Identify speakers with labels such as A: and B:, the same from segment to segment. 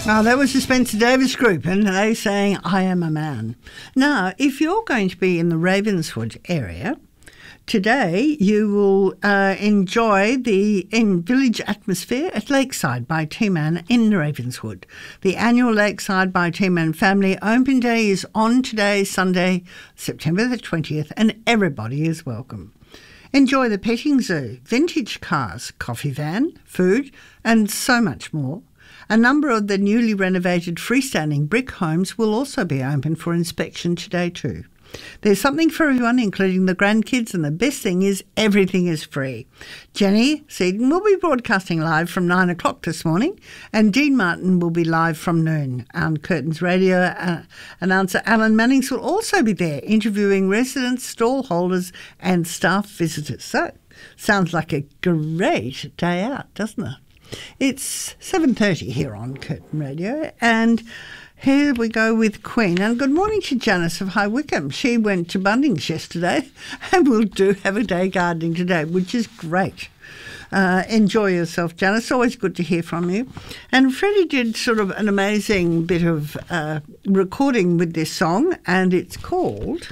A: Oh, that was the Spencer Davis Group, and they saying, I am a man. Now, if you're going to be in the Ravenswood area, today you will enjoy the village atmosphere at Lakeside by T-Man in Ravenswood. The annual Lakeside by T-Man Family Open Day is on today, Sunday, September the 20th, and everybody is welcome. Enjoy the petting zoo, vintage cars, coffee van, food, and so much more. A number of the newly renovated freestanding brick homes will also be open for inspection today too. There's something for everyone, including the grandkids, and the best thing is everything is free. Jenny Seaton will be broadcasting live from 9 o'clock this morning, and Dean Martin will be live from noon. And Curtin's radio announcer Alan Mannings will also be there, interviewing residents, stall holders and staff visitors. So, sounds like a great day out, doesn't it? It's 7:30 here on Curtin Radio, and here we go with Queen. And good morning to Janice of High Wycombe. She went to Bunnings yesterday and will have a day gardening today, which is great. Enjoy yourself, Janice. Always good to hear from you. And Freddie did sort of an amazing bit of recording with this song, and it's called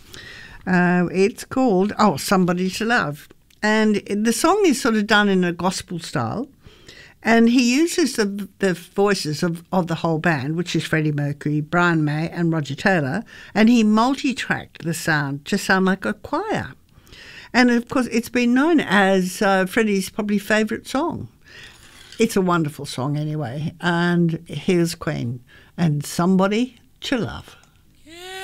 A: Oh, Somebody to Love. And the song is sort of done in a gospel style. And he uses the voices of the whole band, which is Freddie Mercury, Brian May and Roger Taylor, and he multi-tracked the sound to sound like a choir. And, of course, it's been known as Freddie's probably favourite song. It's a wonderful song anyway. And here's Queen and Somebody to Love.